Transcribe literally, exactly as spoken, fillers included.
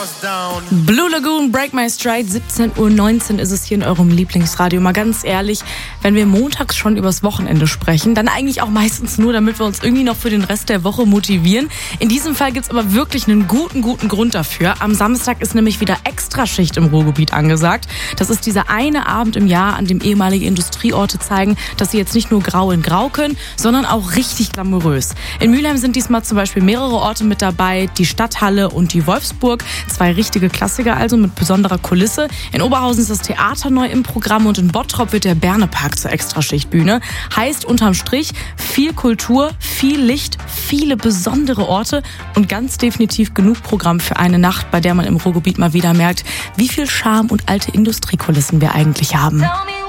Blue Lagoon, Break My Stride, siebzehn Uhr neunzehn ist es hier in eurem Lieblingsradio. Mal ganz ehrlich, wenn wir montags schon übers Wochenende sprechen, dann eigentlich auch meistens nur, damit wir uns irgendwie noch für den Rest der Woche motivieren. In diesem Fall gibt's aber wirklich einen guten, guten Grund dafür. Am Samstag ist nämlich wieder Extraschicht im Ruhrgebiet angesagt. Das ist dieser eine Abend im Jahr, an dem ehemalige Industrieorte zeigen, dass sie jetzt nicht nur grau in grau können, sondern auch richtig glamourös. In Mülheim sind diesmal zum Beispiel mehrere Orte mit dabei, die Stadthalle und die Wolfsburg. Zwei richtige Klassiker also mit besonderer Kulisse. In Oberhausen ist das Theater neu im Programm und in Bottrop wird der Bernepark zur Extraschichtbühne. Heißt unterm Strich viel Kultur, viel Licht, viele besondere Orte und ganz definitiv genug Programm für eine Nacht, bei der man im Ruhrgebiet mal wieder merkt, wie viel Charme und alte Industriekulissen wir eigentlich haben.